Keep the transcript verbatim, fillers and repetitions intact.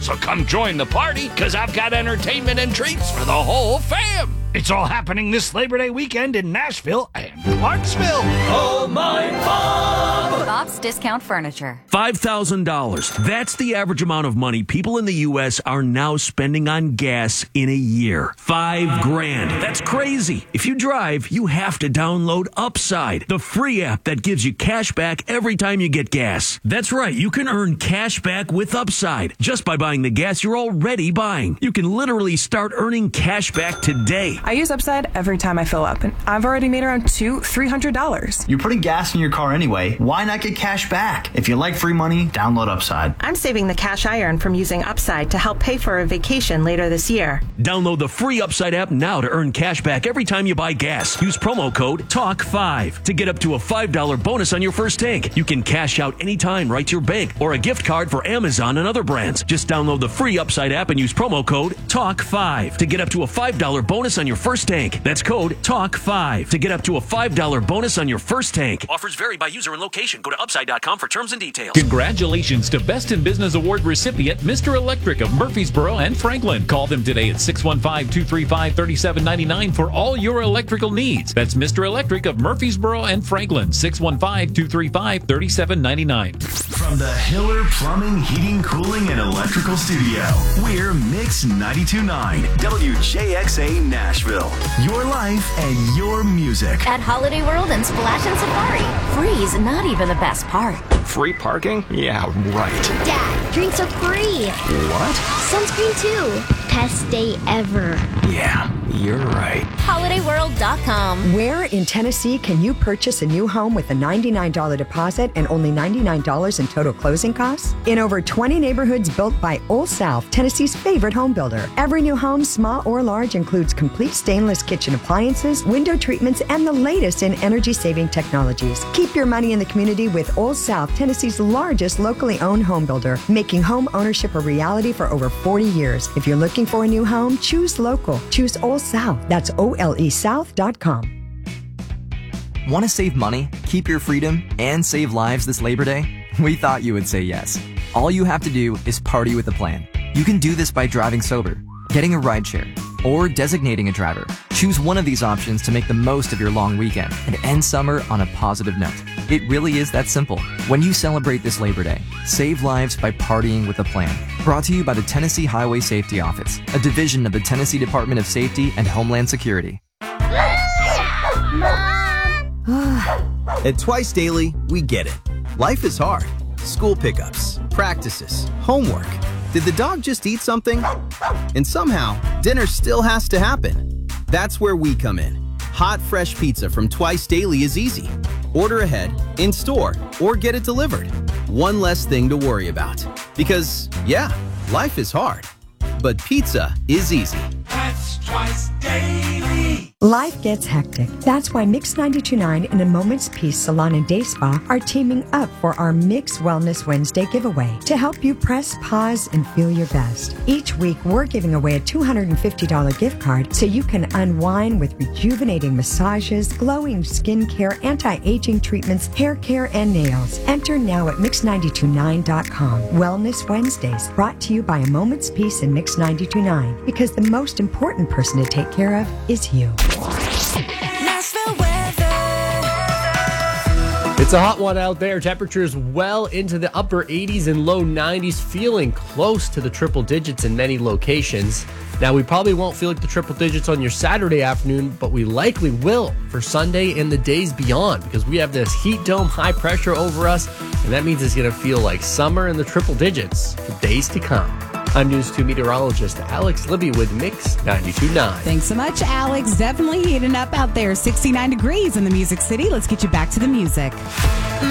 So come join the party, because I've got entertainment and treats for the whole fam. It's all happening this Labor Day weekend in Nashville and Clarksville. Oh, my Bob! Bob's Discount Furniture. five thousand dollars. That's the average amount of money people in the U S are now spending on gas in a year. Five grand. That's crazy. If you drive, you have to download Upside, the free app that gives you cash back every time you get gas. That's right. You can earn cash back with Upside just by buying the gas you're already buying. You can literally start earning cash back today. I use Upside every time I fill up, and I've already made around two, three hundred dollars. You're putting gas in your car anyway. Why not get cash back? If you like free money, download Upside. I'm saving the cash I earn from using Upside to help pay for a vacation later this year. Download the free Upside app now to earn cash back every time you buy gas. Use promo code talk five to get up to a five dollar bonus on your first tank. You can cash out anytime right to your bank or a gift card for Amazon and other brands. Just download the free Upside app and use promo code talk five to get up to a five dollar bonus on your first tank. That's code talk five to get up to a five dollar bonus on your first tank. Offers vary by user and location. Go to upside dot com for terms and details. Congratulations to Best in Business Award recipient Mister Electric of Murfreesboro and Franklin. Call them today at six one five, two three five, three seven nine nine for all your electrical needs. That's Mister Electric of Murfreesboro and Franklin. six one five, two three five, three seven nine nine. From the Hiller Plumbing, Heating, Cooling, and Electrical Studio, we're Mix ninety-two point nine W J X A Nashville. Your life and your music. At Holiday World and Splash and Safari, free's not even the best part. Free parking? Yeah, right. Dad, drinks are free. What? Sunscreen too. Best day ever. Yeah, you're right. holiday world dot com. Where in Tennessee can you purchase a new home with a ninety-nine dollars deposit and only ninety-nine dollars in total closing costs? In over twenty neighborhoods built by Old South, Tennessee's favorite home builder. Every new home, small or large, includes complete stainless kitchen appliances, window treatments, and the latest in energy-saving technologies. Keep your money in the community with Old South, Tennessee's largest locally owned home builder, making home ownership a reality for over forty years. If you're looking for a new home, choose local. Choose Old South. That's O L E South dot com. Want to save money, keep your freedom, and save lives this Labor Day? We thought you would say yes. All you have to do is party with a plan. You can do this by driving sober, getting a rideshare, or designating a driver. Choose one of these options to make the most of your long weekend and end summer on a positive note. It really is that simple. When you celebrate this Labor Day, save lives by partying with a plan. Brought to you by the Tennessee Highway Safety Office, a division of the Tennessee Department of Safety and Homeland Security. At Twice Daily, we get it. Life is hard. School pickups, practices, homework. Did the dog just eat something? And somehow, dinner still has to happen. That's where we come in. Hot, fresh pizza from Twice Daily is easy. Order ahead, in store, or get it delivered. One less thing to worry about. Because, yeah, life is hard. But pizza is easy. That's Twice Daily. Life gets hectic. That's why Mix ninety-two point nine and A Moment's Peace Salon and Day Spa are teaming up for our Mix Wellness Wednesday giveaway to help you press pause and feel your best. Each week, we're giving away a two hundred fifty dollars gift card so you can unwind with rejuvenating massages, glowing skincare, anti-aging treatments, hair care, and nails. Enter now at mix nine two nine dot com. Wellness Wednesdays, brought to you by A Moment's Peace and Mix ninety-two point nine, because the most important person to take care of is you. It's a hot one out there. Temperatures well into the upper eighties and low nineties, feeling close to the triple digits in many locations. Now, we probably won't feel like the triple digits on your Saturday afternoon, but we likely will for Sunday and the days beyond, because we have this heat dome high pressure over us, and that means it's going to feel like summer in the triple digits for days to come. I'm News two meteorologist Alex Libby with Mix ninety-two point nine. Thanks so much, Alex. Definitely heating up out there. sixty-nine degrees in the Music City. Let's get you back to the music.